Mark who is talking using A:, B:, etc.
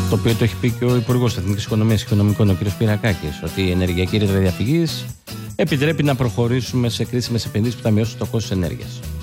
A: Το οποίο το έχει πει και ο Υπουργός Εθνικής Οικονομίας και Οικονομικών, ο κ. Πυρακάκης, ότι η ενεργειακή ρήτρα διαφυγής επιτρέπει να προχωρήσουμε σε κρίσιμες επενδύσεις που θα μειώσουν το κόστος ενέργειας.